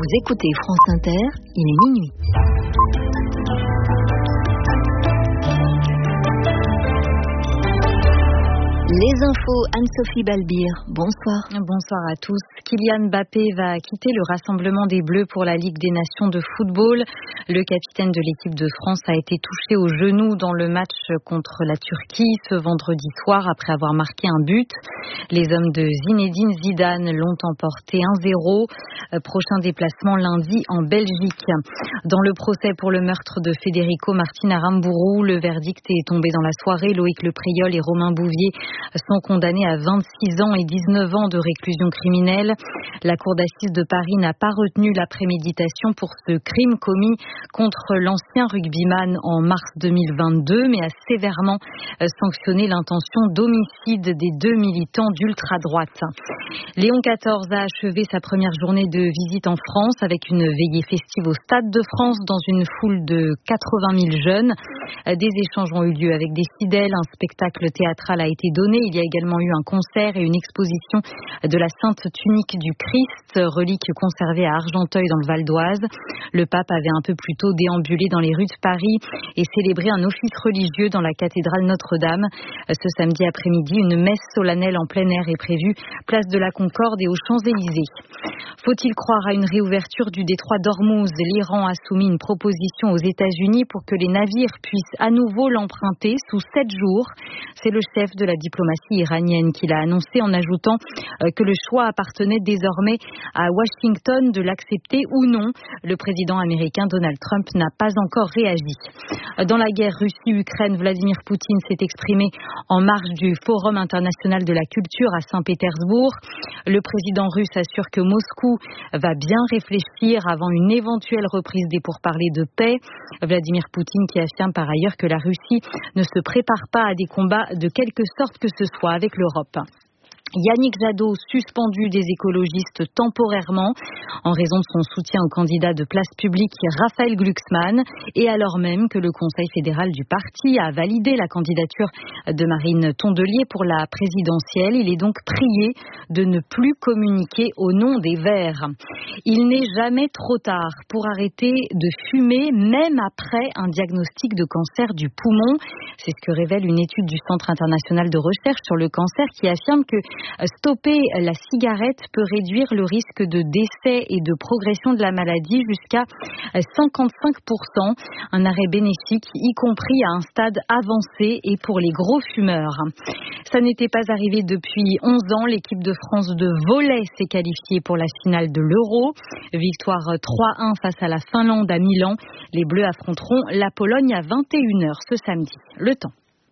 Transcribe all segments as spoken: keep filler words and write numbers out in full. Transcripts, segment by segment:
Vous écoutez France Inter, il est minuit. Les infos, Anne-Sophie Balbir, bonsoir. Bonsoir à tous. Kylian Mbappé va quitter le rassemblement des Bleus pour la Ligue des Nations de football. Le capitaine de l'équipe de France a été touché au genou dans le match contre la Turquie ce vendredi soir après avoir marqué un but. Les hommes de Zinedine Zidane l'ont emporté un zéro. Prochain déplacement lundi en Belgique. Dans le procès pour le meurtre de Federico Martin Aramburu, le verdict est tombé dans la soirée. Loïc Lepriol et Romain Bouvier sont condamnés à vingt-six ans et dix-neuf ans de réclusion criminelle. La cour d'assises de Paris n'a pas retenu la préméditation pour ce crime commis contre l'ancien rugbyman en mars deux mille vingt-deux, mais a sévèrement sanctionné l'intention d'homicide des deux militants d'ultra-droite. Léon quatorze a achevé sa première journée de visite en France avec une veillée festive au Stade de France dans une foule de quatre-vingt mille jeunes. Des échanges ont eu lieu avec des fidèles, un spectacle théâtral a été donné. Il y a également eu un concert et une exposition de la Sainte Tunique du Christ, relique conservée à Argenteuil dans le Val d'Oise. Le pape avait un peu plus tôt déambulé dans les rues de Paris et célébré un office religieux dans la cathédrale Notre-Dame. Ce samedi après-midi, une messe solennelle en plein air est prévue, place de la Concorde et aux Champs-Élysées. Faut-il croire à une réouverture du détroit d'Ormuz? L'Iran a soumis une proposition aux États-Unis pour que les navires puissent à nouveau l'emprunter sous sept jours. C'est le chef de la diplomatie iranienne qui l'a annoncé en ajoutant que le choix appartenait désormais à Washington de l'accepter ou non. Le président américain Donald Trump n'a pas encore réagi. Dans la guerre Russie-Ukraine, Vladimir Poutine s'est exprimé en marge du Forum international de la culture à Saint-Pétersbourg. Le président russe assure que Moscou va bien réfléchir avant une éventuelle reprise des pourparlers de paix. Vladimir Poutine qui affirme par ailleurs que la Russie ne se prépare pas à des combats de quelque sorte que ce soit avec l'Europe. Yannick Jadot, suspendu des écologistes temporairement en raison de son soutien au candidat de place publique Raphaël Glucksmann, et alors même que le Conseil fédéral du parti a validé la candidature de Marine Tondelier pour la présidentielle. Il est donc prié de ne plus communiquer au nom des Verts. Il n'est jamais trop tard pour arrêter de fumer, même après un diagnostic de cancer du poumon. C'est ce que révèle une étude du Centre international de recherche sur le cancer qui affirme que stopper la cigarette peut réduire le risque de décès et de progression de la maladie jusqu'à cinquante-cinq pour cent. Un arrêt bénéfique, y compris à un stade avancé et pour les gros fumeurs. Ça n'était pas arrivé depuis onze ans. L'équipe de France de volley s'est qualifiée pour la finale de l'Euro. Victoire trois un face à la Finlande à Milan. Les Bleus affronteront la Pologne à vingt et une heures ce samedi. Le temps.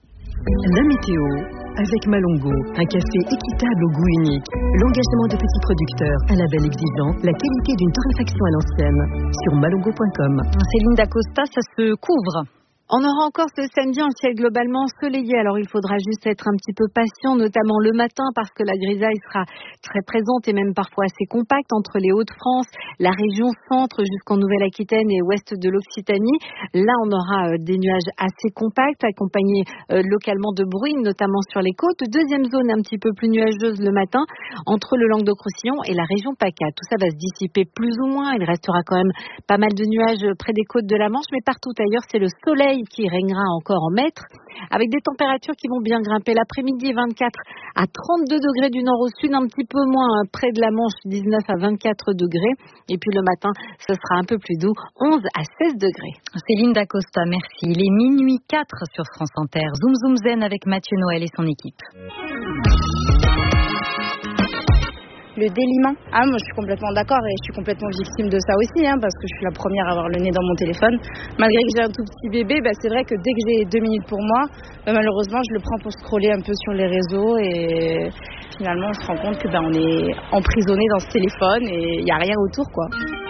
La météo avec Malongo, un café équitable au goût unique, l'engagement de petits producteurs, un label exigeant, la qualité d'une torréfaction à l'ancienne. Sur malongo point com. Céline Dacosta, ça se couvre. On aura encore ce samedi un ciel globalement ensoleillé, alors il faudra juste être un petit peu patient, notamment le matin, parce que la grisaille sera très présente et même parfois assez compacte entre les Hauts-de-France, la région centre jusqu'en Nouvelle-Aquitaine et ouest de l'Occitanie. Là, on aura des nuages assez compacts, accompagnés localement de bruines, notamment sur les côtes. Deuxième zone un petit peu plus nuageuse le matin, entre le Languedoc-Roussillon et la région PACA. Tout ça va se dissiper plus ou moins, il restera quand même pas mal de nuages près des côtes de la Manche, mais partout ailleurs, c'est le soleil qui régnera encore en maître, avec des températures qui vont bien grimper. L'après-midi, vingt-quatre à trente-deux degrés du nord au sud, un petit peu moins près de la Manche, dix-neuf à vingt-quatre degrés. Et puis le matin, ce sera un peu plus doux, onze à seize degrés. Céline Dacosta, merci. Il est minuit quatre sur France Inter. Zoom Zoom Zen avec Mathieu Noël et son équipe. Le déliement. Ah, moi je suis complètement d'accord et je suis complètement victime de ça aussi, hein, parce que je suis la première à avoir le nez dans mon téléphone. Malgré que j'ai un tout petit bébé, bah, c'est vrai que dès que j'ai deux minutes pour moi, bah, malheureusement je le prends pour scroller un peu sur les réseaux et finalement on se rend compte que bah, on est emprisonné dans ce téléphone et il n'y a rien autour, quoi.